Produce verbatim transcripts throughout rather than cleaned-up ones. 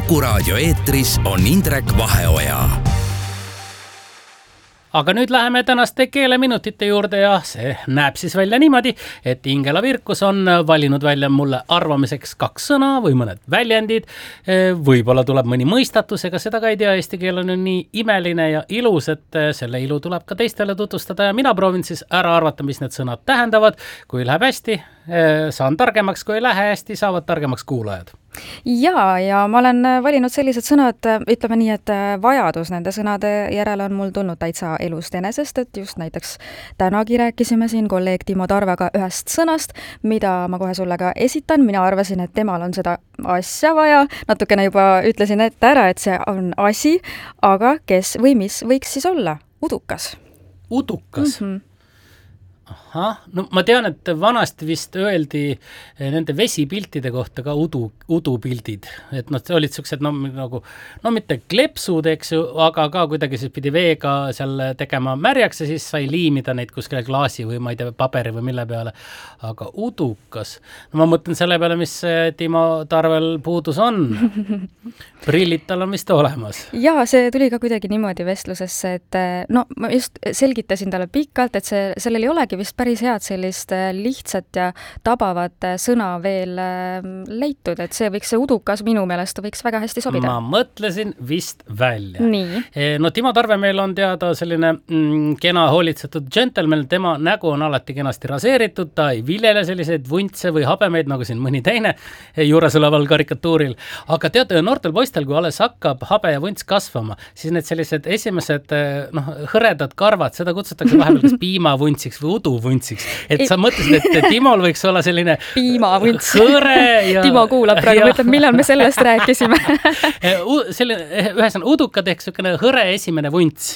Kuku raadio eetris on Indrek Vaheoja. Aga nüüd läheme tänaste keeleminutite juurde ja see näeb siis välja niimoodi, et Ingela Virkus on valinud välja mulle arvamiseks kaks sõna või mõned väljendid. Võib-olla tuleb mõni mõistatus, ega seda ka ei tea, eesti keel on nii imeline ja ilus, et selle ilu tuleb ka teistele tutvustada ja mina proovin siis ära arvata, mis need sõnad tähendavad. Kui läheb hästi, saan targemaks, kui ei lähe hästi, saavad targemaks kuulajad. Ja, ja ma olen valinud sellised sõnad, ütleme nii, et vajadus nende sõnade järele on mul tulnud täitsa elust enesest, et just näiteks tänagi rääkisime siin kolleeg Timo Tarvaga ühest sõnast, mida ma kohe sulle ka esitan. Mina arvasin, et temal on seda asja vaja, natukene juba ütlesin ette ära, et see on asi, aga kes või mis võiks siis olla? Udukas. Udukas? Mm-hmm. Aha, no ma tean, et vanasti vist öeldi nende vesipiltide kohta ka udu, udupildid, et noh, olid sellised no, nagu, no mitte klepsud, eks ju, aga ka kuidagi siis pidi veega seal tegema märjaks ja siis sai liimida neid kuskile klaasi või ma ei tea, paberi või mille peale, aga udukas, no ma mõtlen selle peale, mis Timo Tarvel puudus on, prillid tal on vist olemas. Ja see tuli ka kuidagi niimoodi vestlusesse, et no ma just selgitasin talle pikalt, et see, sellel ei olegi vist päris head sellist lihtsat ja tabavat sõna veel leitud, et see võiks, see udukas minu meelest võiks väga hästi sobida. Ma mõtlesin vist välja. Nii. No Timo Tarve meil on teada selline mm, kena hoolitsetud gentleman, tema nägu on alati kenasti raseeritud, ta ei viljele selliseid vuntse või habemeid, nagu siin mõni teine juures oleval karikatuuril. Aga tead, noortel poistel, kui alles hakkab habe ja vunts kasvama, siis need sellised esimesed noh, hõredad karvad, seda kutsutakse vahepeal kas piimavuntsiks või uduvuntsiks. Et sa mõtlesid, et Timol võiks olla selline piimavunts. Hõre ja... Timo kuulab praegu, mõtleb, millal me sellest rääkisime. selline, ühesõnaga udukad ehk selline hõre esimene vunts.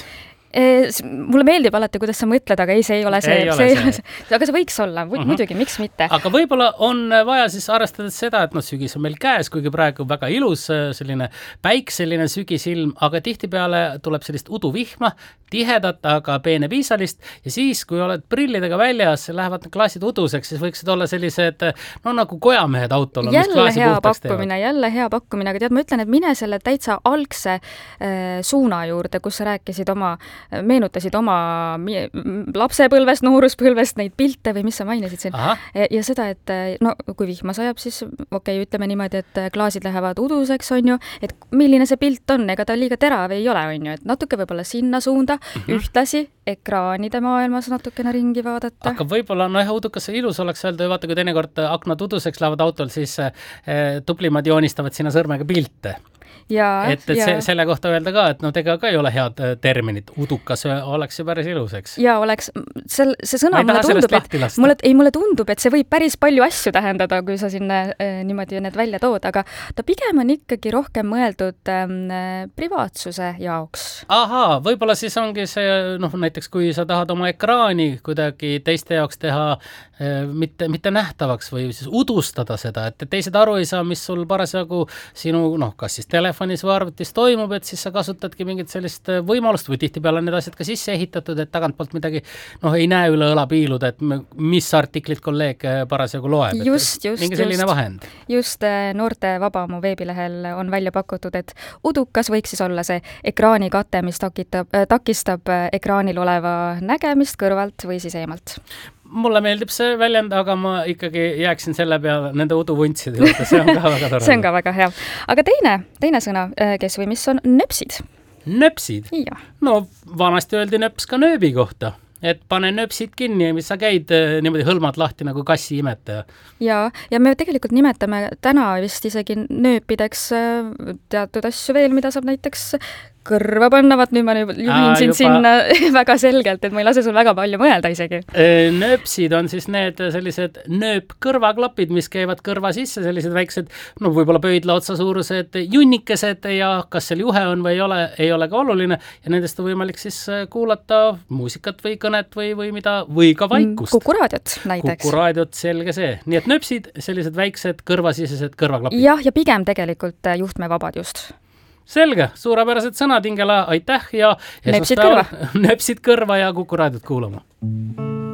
Mulle meeldib alati, kuidas sa mõtled, aga ei, see ei ole see. Ei ole see, see. see. Aga see võiks olla, uh-huh. muidugi, miks mitte. Aga võib-olla on vaja siis arvestades seda, et no sügis on meil käes, kuigi praegu väga ilus selline päikseline sügisilm, aga tihtipeale tuleb sellist uduvihma, tihedat, aga peenepiisalist ja siis, kui oled prillidega väljas, lähevad klaasid uduseks, siis võiksid olla sellised, no nagu kojamehed autol. Jälle hea pakkumine, jälle hea pakkumine, aga tead, ma ütlen, et mine selle täitsa algse äh, suuna juurde, kus sa rääkisid oma meenutasid oma lapsepõlvest, nooruspõlvest neid pilte või mis sa mainisid siin. Ja, ja seda, et no, kui vihma sajab, siis okei, okay, ütleme niimoodi, et klaasid lähevad uduseks, on ju, et milline see pilt on, ega ta liiga terav ei ole, on ju, et natuke võib-olla sinna suunda, mm-hmm. ühtlasi ekraanide maailmas natukene ringi vaadata. Aga võib-olla, no jah, udukas ilus oleks öelda, vaata, kui teinekord aknad uduseks lähevad autol, siis eh, tuplimad joonistavad sinna sõrmega pilte. Ja, et, et ja. See, selle kohta öelda ka, et no tega ka ei ole head terminit. Udukas oleks ju päris iluseks. Ja oleks, see, see sõna mulle tundub, et, mulle, ei, mulle tundub, et see võib päris palju asju tähendada, kui sa sinna eh, niimoodi need välja tood, aga ta pigem on ikkagi rohkem mõeldud eh, privaatsuse jaoks. Ahaa, võib-olla siis ongi see, noh näiteks kui sa tahad oma ekraani kuidagi teiste jaoks teha eh, mitte, mitte nähtavaks või siis udustada seda, et teised aru ei saa, mis sul parasjagu sinu, noh, kas siis telefonis või arvutis toimub, et siis sa kasutadki mingit sellist võimalust või tihtipeale need asjad ka sisse ehitatud, et tagantpoolt midagi noh, ei näe üle õla piiluda, et mis artiklit kolleeg parasjagu loeb. Just, just, mingi selline just. Vahend. Just Noorte Vabamu veebilehel on välja pakutud, et udukas võiks siis olla see ekraanikate, mis takitab, takistab ekraanil oleva nägemist kõrvalt või siis eemalt. Mulle meeldib see väljend, aga ma ikkagi jääksin selle peale nende uduvuntside juurde, see on ka väga tore. See on ka väga hea. Aga teine, teine sõna, kes või mis on nöpsid? Nöpsid? Ja. No vanasti öeldi nöps ka nööbi kohta, et pane nöpsid kinni, mis sa käid niimoodi hõlmad lahti nagu kassi imetaja. Ja, ja me tegelikult nimetame täna vist isegi nööpideks teatud asju veel, mida saab näiteks kõrva panna, vaat nüüd ma juhin Aa, sind juba... sinna väga selgelt, et ma ei lase sul väga palju mõelda isegi. Nööpsid on siis need sellised nööp-kõrvaklapid, mis käivad kõrva sisse, sellised väiksed, no võib-olla pöidla otsa suurused junnikesed ja kas seal juhe on või ei ole, ei ole ka oluline ja nendest on võimalik siis kuulata muusikat või kõnet või, või mida, või ka vaikust. Kuku raadiot näiteks. Kuku raadiot, selge see. Nii et nööpsid, sellised väiksed kõrvasisesed kõrvaklapid. Jah, ja pigem tegelikult juhtmevabad just. Selge, suurepärased sõnad, Ingela, aitäh ja nöpsid kõrva. nöpsid kõrva ja Kuku raadiot kuulama.